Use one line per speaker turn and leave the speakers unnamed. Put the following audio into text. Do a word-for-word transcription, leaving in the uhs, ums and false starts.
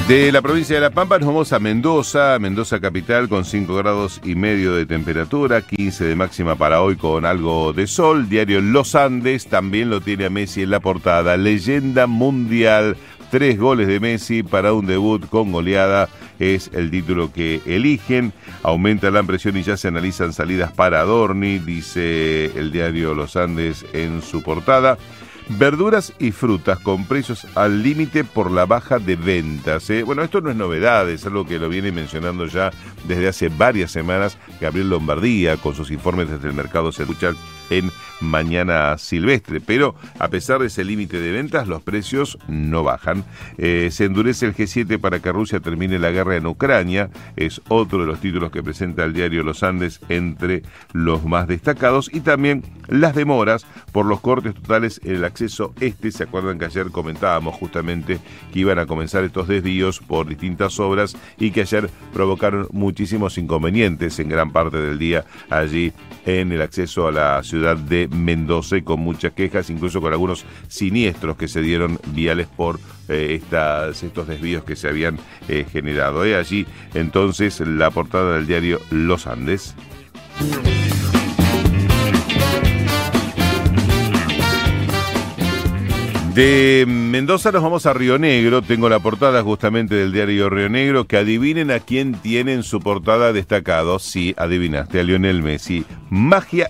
De la provincia de La Pampa nos vamos a Mendoza, Mendoza capital con cinco grados y medio de temperatura, quince de máxima para hoy con algo de sol. Diario Los Andes también lo tiene a Messi en la portada. Leyenda mundial, tres goles de Messi para un debut con goleada, es el título que eligen. Aumenta la presión y ya se analizan salidas para Adorni, dice el diario Los Andes en su portada. Verduras y frutas con precios al límite por la baja de ventas. ¿eh? Bueno, esto no es novedad, es algo que lo viene mencionando ya desde hace varias semanas Gabriel Lombardía con sus informes desde el mercado. Se escuchan en Mañana Silvestre, pero a pesar de ese límite de ventas, los precios no bajan. Eh, se endurece el G siete para que Rusia termine la guerra en Ucrania, es otro de los títulos que presenta el diario Los Andes entre los más destacados, y también las demoras por los cortes totales en el acceso este. Se acuerdan que ayer comentábamos justamente que iban a comenzar estos desvíos por distintas obras y que ayer provocaron muchísimos inconvenientes en gran parte del día allí en el acceso a la ciudad de Mendoza, y con muchas quejas, incluso con algunos siniestros que se dieron viales por eh, estas, estos desvíos que se habían eh, generado. He allí entonces la portada del diario Los Andes. De Mendoza nos vamos a Río Negro. Tengo la portada justamente del diario Río Negro, que adivinen a quién tiene en su portada destacado. Sí, adivinaste, a Lionel Messi. Magia